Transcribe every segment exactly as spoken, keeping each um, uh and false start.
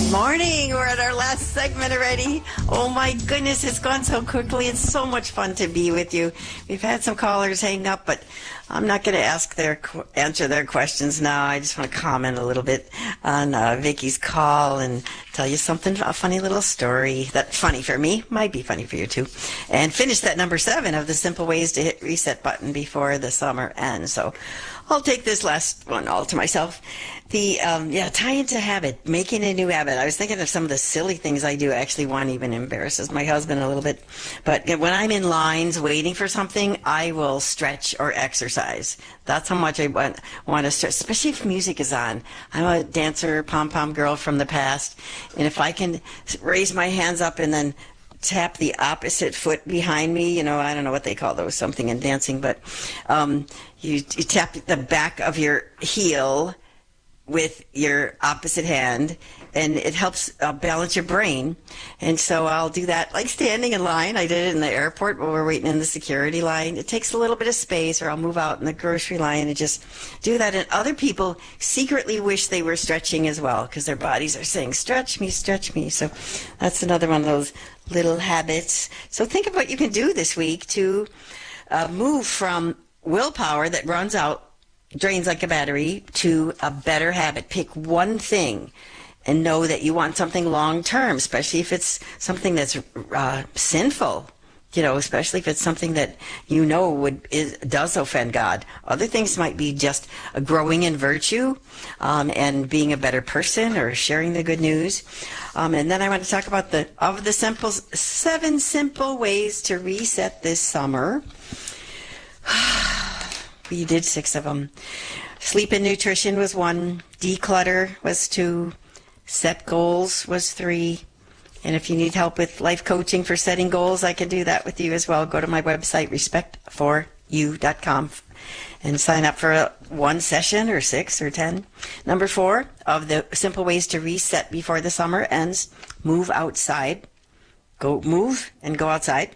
Morning. We're at our last segment already. Oh my goodness, it's gone so quickly. It's so much fun to be with you. We've had some callers hang up, but I'm not going to ask their answer their questions now. I just want to comment a little bit on uh, Vicky's call and tell you something, a funny little story that's funny for me, might be funny for you too, and finish that number seven of the simple ways to hit reset button before the summer ends. So I'll take this last one all to myself. The, um, yeah, tie into habit, making a new habit. I was thinking of some of the silly things I do. Actually, one even embarrasses my husband a little bit. But when I'm in lines waiting for something, I will stretch or exercise. That's how much I want, want to stretch, especially if music is on. I'm a dancer, pom-pom girl from the past. And if I can raise my hands up and then tap the opposite foot behind me, you know, I don't know what they call those, something in dancing, but um, you, you tap the back of your heel with your opposite hand, and it helps uh, balance your brain. And so I'll do that like standing in line. I did it in the airport while we're waiting in the security line. It takes a little bit of space, or I'll move out in the grocery line and just do that. And other people secretly wish they were stretching as well, because their bodies are saying, stretch me, stretch me. So that's another one of those little habits. So think of what you can do this week to uh, move from willpower that runs out, drains like a battery, to a better habit. Pick one thing and know that you want something long term, especially if it's something that's uh, sinful, you know, especially if it's something that you know would is, does offend God. Other things might be just a growing in virtue um, and being a better person, or sharing the good news. Um, and then I want to talk about the of the simple seven simple ways to reset this summer. We did six of them. Sleep and nutrition was one. Declutter was two. Set goals was three. And if you need help with life coaching for setting goals, I can do that with you as well. Go to my website, respect for you dot com, and sign up for a, one session or six or ten. Number four of the simple ways to reset before the summer ends: move outside. Go move and go outside.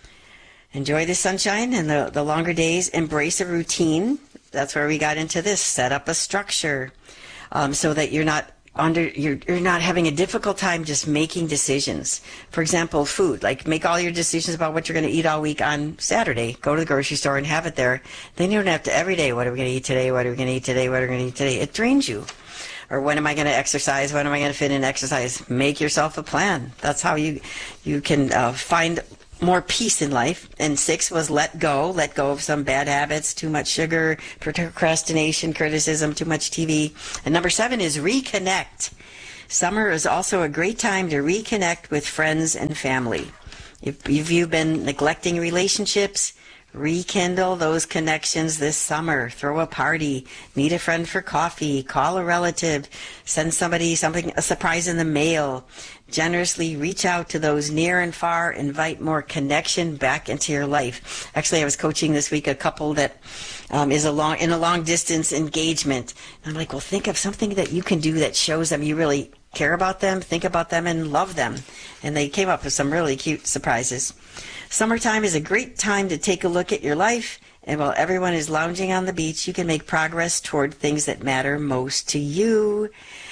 Enjoy the sunshine and the, the longer days. Embrace a routine. That's where we got into this. Set up a structure um, so that you're not under you're, you're not having a difficult time just making decisions. For example, food. Like, make all your decisions about what you're going to eat all week on Saturday. Go to the grocery store and have it there. Then you don't have to every day, what are we going to eat today? What are we going to eat today? What are we going to eat today? It drains you. Or when am I going to exercise? When am I going to fit in exercise? Make yourself a plan. That's how you you can uh, find more peace in life. And six was let go. Let go of some bad habits, too much sugar, procrastination, criticism, too much T V. And number seven is reconnect. Summer is also a great time to reconnect with friends and family. If you've been neglecting relationships, rekindle those connections this summer. Throw a party, meet a friend for coffee, call a relative, send somebody something, a surprise in the mail. Generously reach out to those near and far. Invite more connection back into your life. Actually, I was coaching this week a couple that um, is a long in a long distance engagement. And I'm like, well, think of something that you can do that shows them you really care about them, think about them, and love them. And they came up with some really cute surprises. Summertime is a great time to take a look at your life, and while everyone is lounging on the beach, you can make progress toward things that matter most to you.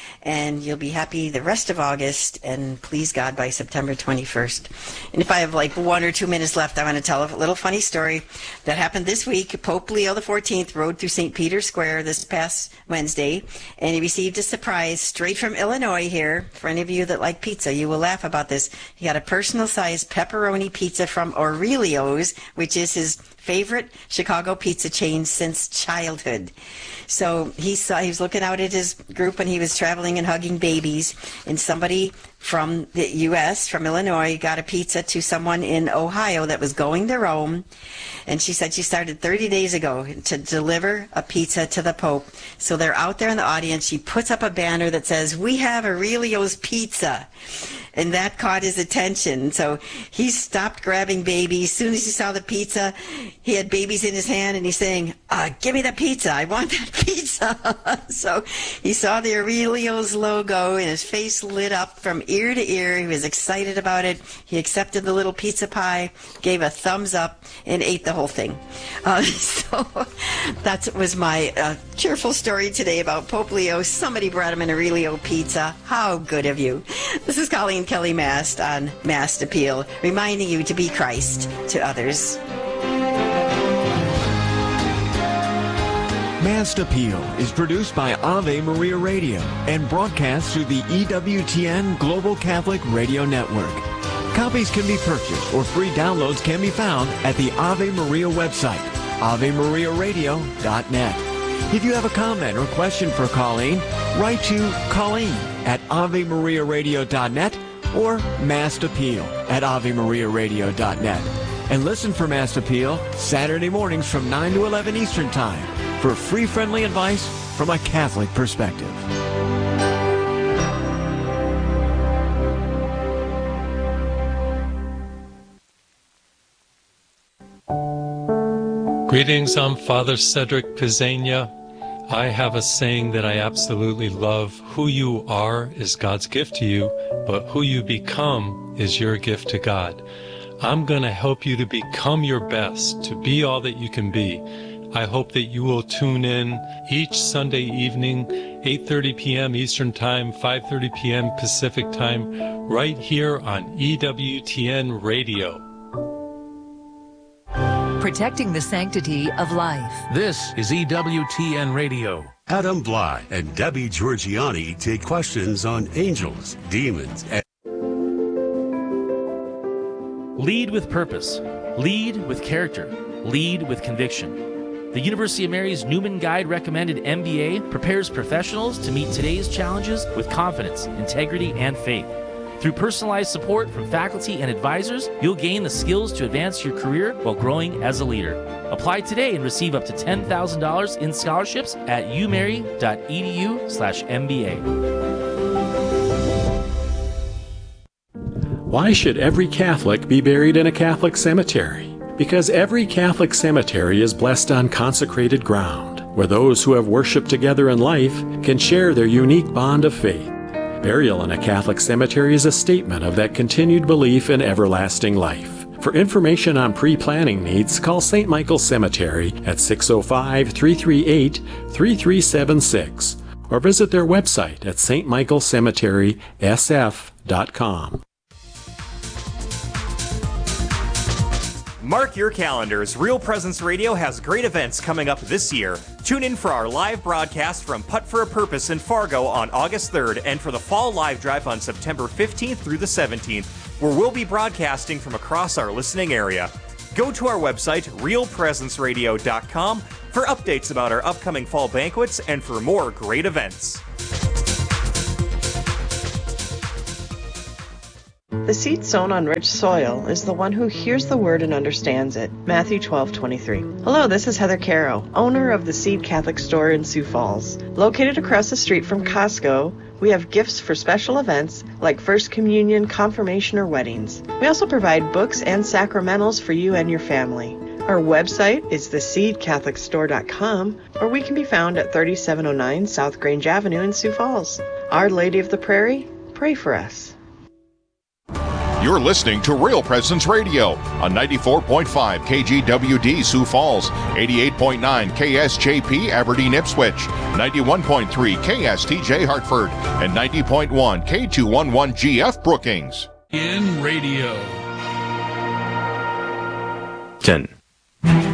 And you'll be happy the rest of August, and please God by September twenty-first. And if I have like one or two minutes left, I want to tell a little funny story that happened this week. Pope Leo the fourteenth rode through Saint Peter's Square this past Wednesday, and he received a surprise straight from Illinois here. For any of you that like pizza, you will laugh about this. He got a personal-sized pepperoni pizza from Aurelio's, which is his favorite Chicago pizza chain since childhood. So he saw, he was looking out at his group, and he was traveling and hugging babies, and somebody from the U S, from Illinois, got a pizza to someone in Ohio that was going to Rome. And she said she started thirty days ago to deliver a pizza to the Pope. So they're out there in the audience. She puts up a banner that says, "We have Aurelio's Pizza." and that caught his attention. So he stopped grabbing babies. As soon as he saw the pizza, he had babies in his hand, and he's saying, uh, give me the pizza. I want that pizza. So he saw the Aurelio's logo, and his face lit up from ear to ear. He was excited about it. He accepted the little pizza pie, gave a thumbs up, and ate the whole thing. Uh, so that was my uh, cheerful story today about Pope Leo. Somebody brought him an Aurelio pizza. How good of you. This is Colleen Kelly Mast on Mast Appeal, reminding you to be Christ to others. Mast Appeal is produced by Ave Maria Radio and broadcast through the E W T N Global Catholic Radio Network. Copies can be purchased or free downloads can be found at the Ave Maria website, ave maria radio dot net. If you have a comment or question for Colleen, write to Colleen at ave maria radio dot net or Mast Appeal at ave maria radio dot net. And listen for Mast Appeal Saturday mornings from nine to eleven Eastern Time for free, friendly advice from a Catholic perspective. Greetings, I'm Father Cedric Pizzania. I have a saying that I absolutely love. Who you are is God's gift to you, but who you become is your gift to God. I'm going to help you to become your best, to be all that you can be. I hope that you will tune in each Sunday evening, eight thirty p.m. Eastern Time, five thirty p.m. Pacific Time, right here on E W T N Radio. Protecting the sanctity of life. This is E W T N Radio. Adam Bly and Debbie Georgiani take questions on angels, demons, and... Lead with purpose. Lead with character. Lead with conviction. The University of Mary's Newman Guide recommended M B A prepares professionals to meet today's challenges with confidence, integrity, and faith. Through personalized support from faculty and advisors, you'll gain the skills to advance your career while growing as a leader. Apply today and receive up to ten thousand dollars in scholarships at umary.edu slash MBA. Why should every Catholic be buried in a Catholic cemetery? Because every Catholic cemetery is blessed on consecrated ground, where those who have worshiped together in life can share their unique bond of faith. Burial in a Catholic cemetery is a statement of that continued belief in everlasting life. For information on pre-planning needs, call Saint Michael Cemetery at six oh five, three three eight, three three seven six or visit their website at s t michael cemetery s f dot com. Mark your calendars. Real Presence Radio has great events coming up this year. Tune in for our live broadcast from Putt for a Purpose in Fargo on August third and for the Fall Live Drive on September fifteenth through the seventeenth, where we'll be broadcasting from across our listening area. Go to our website, real presence radio dot com, for updates about our upcoming fall banquets and for more great events. The seed sown on rich soil is the one who hears the word and understands it. Matthew twelve twenty-three. Hello, this is Heather Caro, owner of the Seed Catholic Store in Sioux Falls. Located across the street from Costco, we have gifts for special events like First Communion, Confirmation, or weddings. We also provide books and sacramentals for you and your family. Our website is the seed catholic store dot com, or we can be found at thirty-seven oh nine South Grange Avenue in Sioux Falls. Our Lady of the Prairie, pray for us. You're listening to Real Presence Radio on ninety-four point five K G W D Sioux Falls, eighty-eight point nine K S J P Aberdeen Ipswich, ninety-one point three K S T J Hartford, and ninety point one K two eleven G F Brookings. In radio. ten.